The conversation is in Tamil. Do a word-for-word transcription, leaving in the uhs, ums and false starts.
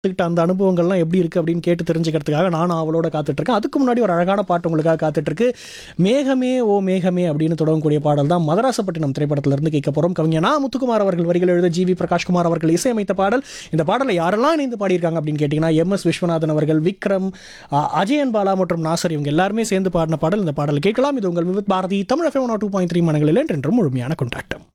கத்துக்கிட்ட அந்த அனுபவங்கள்லாம் எப்படி இருக்குது அப்படின்னு கேட்டு தெரிஞ்சுக்கிறதுக்காக நானும் அவளோட காத்துட்ருக்கேன். அதுக்கு முன்னாடி ஒரு அழகான பாட்டு உங்களுக்காக காத்துட்ருக்கு. மேகமே ஓ மேகமே அப்படின்னு தொடங்கக்கூடிய பாடல் தான் மதராசப்பட்டினம் திரைப்படத்திலிருந்து கேட்க போகிறோம். கவிஞர் நா முத்துக்குமார் அவர்கள் வரிகள் எழுத ஜி வி பிரகாஷ்குமார் அவர்கள் இசையமைத்த பாடல். இந்த பாடலை யாரெல்லாம் இணைந்து பாடியிருக்காங்க அப்படின்னு கேட்டிங்கன்னா எம் எஸ் விஸ்வநாதன் அவர்கள், விக்ரம், அ, அஜயன் பாலா மற்றும் நாசர் இவங்க எல்லாருமே சேர்ந்து பாடின பாடல். இந்த பாடல் கேட்கலாம். இது உங்கள் Vividh Bharathi Tamil FM two point three மனங்களில் என்றென்றும் முழுமையான கொண்டாட்டம்.